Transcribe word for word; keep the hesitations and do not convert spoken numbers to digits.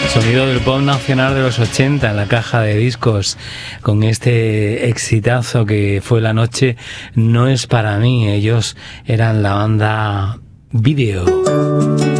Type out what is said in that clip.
Sonido del pop nacional de los ochenta en la caja de discos, con este exitazo que fue La Noche No Es Para Mí. Ellos eran la banda Video.